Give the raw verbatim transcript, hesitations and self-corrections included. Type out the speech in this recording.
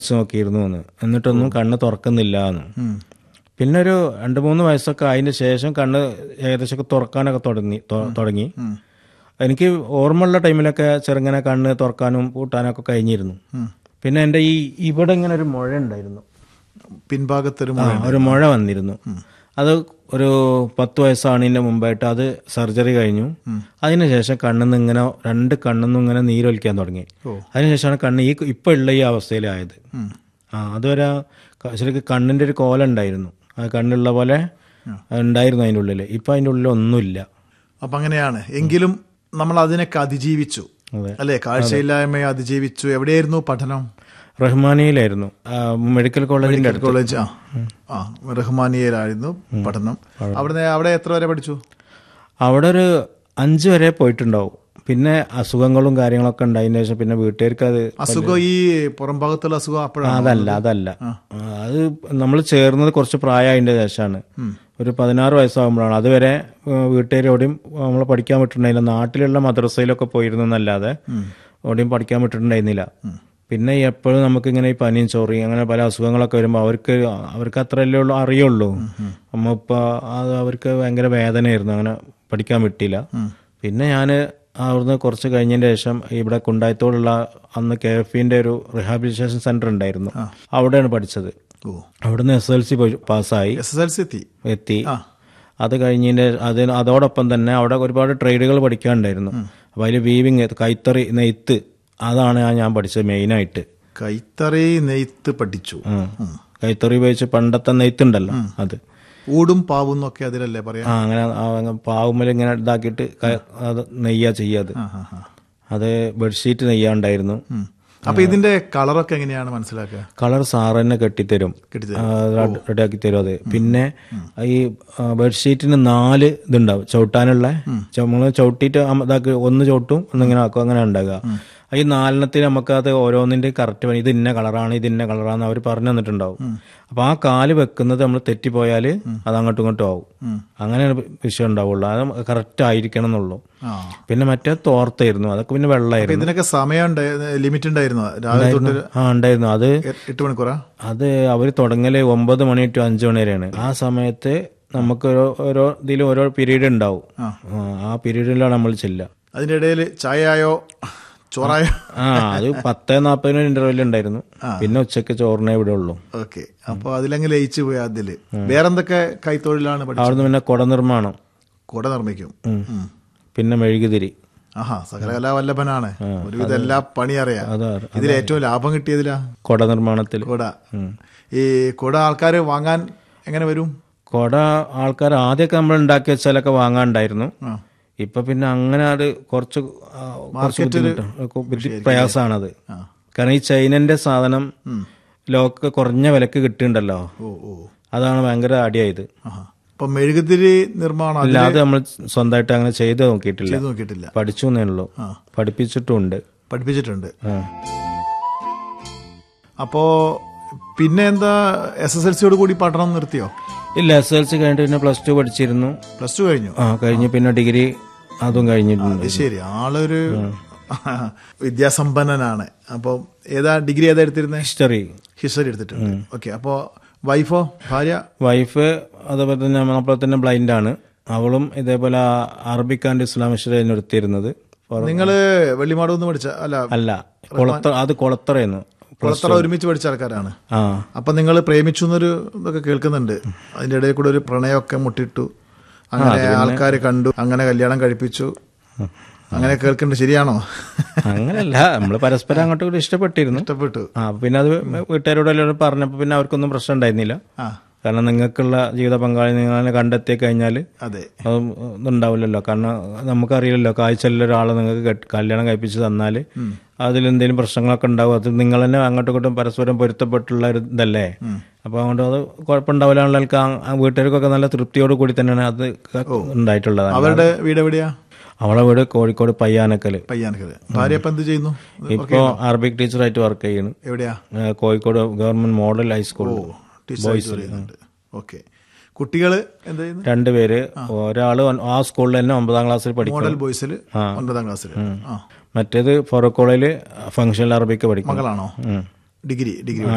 നോക്കിയിരുന്നു എന്ന്, എന്നിട്ടൊന്നും കണ്ണ് തുറക്കുന്നില്ല എന്ന്. പിന്നെ ഒരു രണ്ട് മൂന്ന് വയസ്സൊക്കെ അതിന് ശേഷം കണ്ണ് ഏകദേശമൊക്കെ തുറക്കാനൊക്കെ തുടങ്ങി തുടങ്ങി എനിക്ക് ഓർമ്മയുള്ള ടൈമിലൊക്കെ ചെറുങ്ങനെ കണ്ണ് തുറക്കാനും പൂട്ടാനൊക്കെ കഴിഞ്ഞിരുന്നു. പിന്നെ എൻ്റെ ഈ ഇവിടെ ഇങ്ങനെ ഒരു മുഴ ഉണ്ടായിരുന്നു, പിൻഭാഗത്തൊരു ഒരു മുഴ വന്നിരുന്നു. അത് ഒരു പത്ത് വയസ്സാണതിൻ്റെ മുമ്പായിട്ട് അത് സർജറി കഴിഞ്ഞു. അതിനുശേഷം കണ്ണിന്ന് ഇങ്ങനെ രണ്ട് കണ്ണിന്നും ഇങ്ങനെ നീരൊലിക്കാൻ തുടങ്ങി. അതിനുശേഷമാണ് കണ്ണ് ഈ ഇപ്പം ഉള്ള ഈ അവസ്ഥയിലായത്. ആ അതുവരെ ശരിക്കും കണ്ണിൻ്റെ ഒരു കോല ഉണ്ടായിരുന്നു, അത് കണ്ണുള്ള പോലെ ഉണ്ടായിരുന്നു അതിൻ്റെ ഉള്ളിൽ. ഇപ്പം അതിൻ്റെ ഉള്ളിൽ ഒന്നുമില്ല. അപ്പം അങ്ങനെയാണ്. എങ്കിലും നമ്മൾ അതിനൊക്കെ അതിജീവിച്ചു അല്ലേ? കാഴ്ചയില്ലായ്മയെ അതിജീവിച്ചു. എവിടെയായിരുന്നു പഠനം? റഹ്മാനിയയിലായിരുന്നു, മെഡിക്കൽ കോളേജിന്റെ കോളേജ്. ആ റഹ്മാനിയയിലായിരുന്നു പഠനം. അവിടെ അവിടെ എത്ര വരെ പഠിച്ചു? അവിടെ ഒരു അഞ്ച് വരെ പോയിട്ടുണ്ടാവും. പിന്നെ അസുഖങ്ങളും കാര്യങ്ങളൊക്കെ ഉണ്ടായതിനു ശേഷം പിന്നെ വീട്ടുകാർക്ക് അത് അസുഖം ഈ പുറം ഭാഗത്തുള്ള അസുഖം അപ്പോഴാണ്? അതല്ല അതല്ല അത് നമ്മൾ ചേർന്നത് കുറച്ച് പ്രായമായതിന്റെ ശേഷമാണ്. ഒരു പതിനാറ് വയസ്സാകുമ്പോഴാണ്. അതുവരെ വീട്ടുകാരോടെയും നമ്മൾ പഠിക്കാൻ വിട്ടിട്ടുണ്ടായില്ല. നാട്ടിലുള്ള മദ്രസയിലൊക്കെ പോയിരുന്നു എന്നല്ലാതെ എവിടെയും പഠിക്കാൻ വിട്ടിട്ടുണ്ടായിരുന്നില്ല. പിന്നെ എപ്പോഴും നമുക്കിങ്ങനെ ഈ പനിയും ചോറിയും അങ്ങനെ പല അസുഖങ്ങളൊക്കെ വരുമ്പോൾ അവർക്ക് അവർക്ക് അത്രയല്ലേ ഉള്ളൂ അറിയുള്ളൂ. അമ്മ ഇപ്പം അത് അവർക്ക് ഭയങ്കര വേദനയായിരുന്നു, അങ്ങനെ പഠിക്കാൻ വിട്ടില്ല. പിന്നെ ഞാൻ അവിടുന്ന് കുറച്ച് കഴിഞ്ഞതിന് ശേഷം ഇവിടെ കുണ്ടായത്തോടുള്ള അന്ന് കെ എഫ് ഇന്റെ ഒരു റിഹാബിലിറ്റേഷൻ സെന്റർ ഉണ്ടായിരുന്നു, അവിടെയാണ് പഠിച്ചത്. അവിടുന്ന് എസ് എൽ സി പാസ്സായി എത്തി. അത് കഴിഞ്ഞതിന്റെ അതിന് അതോടൊപ്പം തന്നെ അവിടെ ഒരുപാട് ട്രേഡുകൾ പഠിക്കാനുണ്ടായിരുന്നു. അപ്പൊ അതിൽ വീവിങ്, കൈത്തറി, നെയ്ത്ത്, അതാണ് ഞാൻ പഠിച്ചത് മെയിനായിട്ട്. കൈത്തറി നെയ്ത്ത് പഠിച്ചു. കൈത്തറി ഉപയോഗിച്ച് പണ്ടത്തെ നെയ്ത്തുണ്ടല്ലോ അത്. ഊടും പാവും ഒക്കെ അതിലല്ലേ പറയാ? ആ അങ്ങനെ പാവുമ്മൽ ഇങ്ങനെ ഇതാക്കിയിട്ട് അത് നെയ്യാ ചെയ്യാത്. അത് ബെഡ്ഷീറ്റ് നെയ്യാണ്ടായിരുന്നു. അപ്പൊ ഇതിന്റെ കളറൊക്കെ എങ്ങനെയാണ് മനസ്സിലാക്കുക? കളർ സാറ് തന്നെ കെട്ടിത്തരും, റെഡിയാക്കി തരും. അത് പിന്നെ ഈ ബെഡ്ഷീറ്റിന് നാല് ഇതുണ്ടാവും ചവിട്ടാനുള്ള. നമ്മള് ചവിട്ടിയിട്ട് ഇതാക്കി ഒന്ന് ചവിട്ടും ഒന്നിങ്ങനെ ആക്കും, അങ്ങനെ ഉണ്ടാകുക. ഈ നാലെണ്ണത്തിന് നമുക്ക് അത് ഓരോന്നിന്റെ കറക്റ്റ് പണി, ഇത് ഇന്ന കളറാണ് ഇത് ഇന്ന കളറാന്ന് അവർ പറഞ്ഞു തന്നിട്ടുണ്ടാവും. അപ്പൊ ആ കാല് വെക്കുന്നത് നമ്മൾ തെറ്റിപ്പോയാൽ അത് അങ്ങോട്ടും ഇങ്ങോട്ടും ആവും. അങ്ങനെയാണ് വിഷയം ഉണ്ടാവുള്ളൂ. അത് കറക്റ്റ് ആയിരിക്കണം എന്നുള്ളൂ. പിന്നെ മറ്റേ തോർത്തായിരുന്നു, അതൊക്കെ പിന്നെ വെള്ളമായിരുന്നു. ഇതിനൊക്കെ സമയം ലിമിറ്റ് ഉണ്ടായിരുന്നു? ആ ഉണ്ടായിരുന്നു. അത് എട്ട് മണിക്കൂറാ? അത് അവര് തുടങ്ങല് ഒമ്പത് മണി ടു അഞ്ചു മണി വരെയാണ്. ആ സമയത്ത് നമുക്ക് ഓരോ ഓരോ ഇതിലും ഓരോ പീരീഡ് ഉണ്ടാവും. ആ പീരീഡിലാണ് നമ്മൾ ചെല്ലുക. അതിന്റെ ഇടയിൽ ചായയോ ചോറായോ? ആ അത് പത്ത് നാപ്പതിന് ഇന്റർവെൽ ഉണ്ടായിരുന്നു. പിന്നെ ഉച്ചക്ക് ചോറിനെ ഇവിടെ ഉള്ളൂ. ഓക്കെ. അപ്പൊ അതിലങ്ങ് ലയിച്ചു പോയി. അതില് വേറെന്തൊക്കെ കൈത്തൊഴിലാണ് പഠിച്ചത്? അവിടുന്ന് പിന്നെ കുട നിർമ്മാണം. കുട നിർമ്മിക്കും. പിന്നെ മെഴുകുതിരി. ആഹാ, സകലകലാവല്ലഭനാണ്. ഒരുവിധം എല്ലാ പണി അറിയാം. ഇതിൽ ഏറ്റവും ലാഭം കിട്ടിയതിലാ കുട നിർമ്മാണത്തിൽ. കുട ഈ കുട ആൾക്കാർ വാങ്ങാൻ എങ്ങനെ വരും? കുട ആൾക്കാർ ആദ്യമൊക്കെ നമ്മൾ ഉണ്ടാക്കി വെച്ചാലൊക്കെ വാങ്ങാനുണ്ടായിരുന്നു. ഇപ്പൊ പിന്നെ അങ്ങനെ അത് കുറച്ച് പ്രയാസമാണത്. കാരണം ഈ ചൈനന്റെ സാധനം ലോക്ക് കുറഞ്ഞ വിലക്ക് കിട്ടുന്നുണ്ടല്ലോ, അതാണ് ഭയങ്കര അടിയായത്. മെഴുകുതിരി നിർമ്മാണം അല്ലാതെ നമ്മൾ സ്വന്തമായിട്ട് അങ്ങനെ ചെയ്ത് നോക്കിയിട്ടില്ല. നോക്കിയിട്ടില്ല പഠിച്ചു എന്നേ ഉള്ളൂ. പഠിപ്പിച്ചിട്ടുണ്ട് പഠിപ്പിച്ചിട്ടുണ്ട് അപ്പോ പിന്നെ എന്താ, എസ് എസ് എൽ സിയോട് കൂടി പഠനം നിർത്തിയോ? ഇല്ല, എസ് എൽ സി കഴിഞ്ഞിട്ട് പിന്നെ പ്ലസ് ടു പഠിച്ചിരുന്നു. പ്ലസ് ടു കഴിഞ്ഞു? ആ കഴിഞ്ഞ് പിന്നെ ഡിഗ്രി അതും കഴിഞ്ഞിട്ടുണ്ട്. ശരി, ആളൊരു വിദ്യാസമ്പന്നനാണ്. അപ്പൊ ഏതാ ഡിഗ്രി ഏതാ എടുത്തിരുന്നത്? ഹിസ്റ്ററി. ഹിസ്റ്ററി എടുത്തിട്ടുണ്ട്. ഓക്കെ. അപ്പോ വൈഫോ, ഭാര്യ? വൈഫ് അതേപോലെ തന്നെ നമ്മളെ തന്നെ ബ്ലൈൻഡ് ആണ്. അവളും ഇതേപോലെ അറബിക് ആൻഡ് ഇസ്ലാമിക് നിർത്തിയിരുന്നത്. നിങ്ങള് വെള്ളിമാടൊന്നും പഠിച്ച? അല്ല അല്ല, കൊളത്തറ. അത് കൊളത്തറയായിരുന്നു. കൊളത്തറ ഒരുമിച്ച് പഠിച്ച ആൾക്കാരാണ്. അപ്പൊ നിങ്ങൾ പ്രേമിച്ചു എന്നൊരു ഇതൊക്കെ കേൾക്കുന്നുണ്ട്. അതിന്റെ ഇടയിൽ കൂടെ ഒരു പ്രണയമൊക്കെ മുട്ടിട്ടു, അങ്ങനെ ആൾക്കാർ കണ്ടു, അങ്ങനെ കല്യാണം കഴിപ്പിച്ചു, അങ്ങനെ കേൾക്കുന്നുണ്ട്. ശരിയാണോ? അങ്ങനെയല്ല, നമ്മള് പരസ്പരം അങ്ങോട്ടും കൂടി ഇഷ്ടപ്പെട്ടിരുന്നു. ഇഷ്ടപ്പെട്ടു. ആ പിന്നെ അത് വീട്ടുകാരോട് എല്ലാവരും പറഞ്ഞപ്പോ പിന്നെ അവർക്കൊന്നും പ്രശ്നം ഉണ്ടായിരുന്നില്ല. കാരണം നിങ്ങൾക്കുള്ള ജീവിത പങ്കാളി നിങ്ങൾ കണ്ടെത്തി കഴിഞ്ഞാൽ അതെ ഇതുണ്ടാവില്ലല്ലോ. കാരണം നമുക്കറിയില്ലല്ലോ, കാഴ്ചയുള്ള ഒരാളെ നിങ്ങൾക്ക് കല്യാണം കഴിപ്പിച്ച് തന്നാൽ അതിലെന്തെങ്കിലും പ്രശ്നങ്ങളൊക്കെ ഉണ്ടാവും. അത് നിങ്ങൾ തന്നെ അങ്ങോട്ടും ഇങ്ങോട്ടും പരസ്പരം പൊരുത്തപ്പെട്ടുള്ള ഒരു ഇതല്ലേ. അപ്പൊ അതുകൊണ്ട് അത് കുഴപ്പമുണ്ടാവില്ല. വീട്ടുകാർക്കൊക്കെ നല്ല തൃപ്തിയോട് കൂടി തന്നെയാണ് അത് ഉണ്ടായിട്ടുള്ളത്. അവരുടെ വീട് എവിടെയാ? അവളെ വീട് കോഴിക്കോട് പയ്യാനക്കല്. പയ്യാനക്കല്. ഭാര്യ ഇപ്പൊ എന്ത് ചെയ്യുന്നു? ഇപ്പോ അറബിക് ടീച്ചറായിട്ട് വർക്ക് ചെയ്യുന്നു. എവിടെയാ? Kozhikode government model high school. Okay. കുട്ടികള് എന്ത് ചെയ്യുന്നു? രണ്ടുപേര്. ഒരാള് ആ സ്കൂളിൽ തന്നെ ഒമ്പതാം ക്ലാസ്സിൽ പഠിക്കും, മോഡൽ ബോയ്സിൽ ഒൻപതാം ക്ലാസ്സിൽ. മറ്റേത് ഫറൂഖ് കോളേജില് ഫംഗ്ഷണൽ അറബിക്ക് പഠിക്കും. മകളാണോ? Degree degree